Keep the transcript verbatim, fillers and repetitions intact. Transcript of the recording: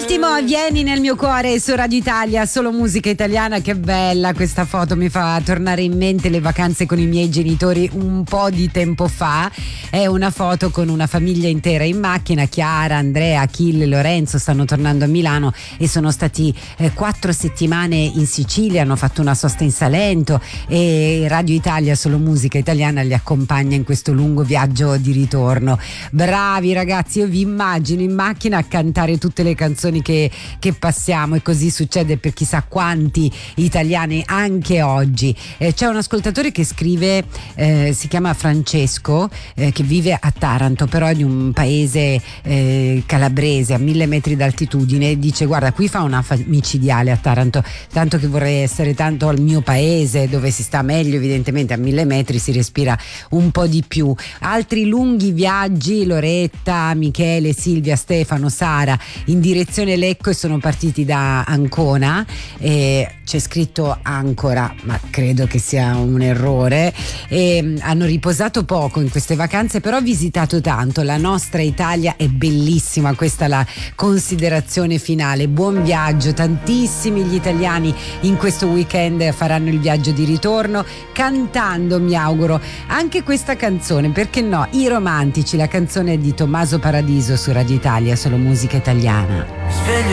Ultimo, vieni nel mio cuore su Radio Italia, solo musica italiana. Che bella questa foto, mi fa tornare in mente le vacanze con i miei genitori un po' di tempo fa. È una foto con una famiglia intera in macchina, Chiara, Andrea, Achille, Lorenzo stanno tornando a Milano e sono stati eh, quattro settimane in Sicilia, hanno fatto una sosta in Salento e Radio Italia, solo musica italiana, li accompagna in questo lungo viaggio di ritorno. Bravi ragazzi, io vi immagino in macchina a cantare tutte le canzoni che, che passiamo, e così succede per chissà quanti italiani anche oggi. Eh, c'è un ascoltatore che scrive, eh, si chiama Francesco, eh, che vive a Taranto, però è di un paese eh, calabrese a mille metri d'altitudine, e dice: guarda, qui fa una micidiale a Taranto, tanto che vorrei essere tanto al mio paese dove si sta meglio, evidentemente a mille metri si respira un po' di più. Altri lunghi viaggi, Loretta, Michele, Silvia, Stefano, Sara in direzione Lecco e sono partiti da Ancona, e c'è scritto Ancora, ma credo che sia un errore, e hanno riposato poco in queste vacanze, però visitato tanto. La nostra Italia è bellissima, questa è la considerazione finale. Buon viaggio, tantissimi gli italiani in questo weekend faranno il viaggio di ritorno cantando, mi auguro, anche questa canzone, perché no, I Romantici, la canzone di Tommaso Paradiso su Radio Italia, solo musica italiana.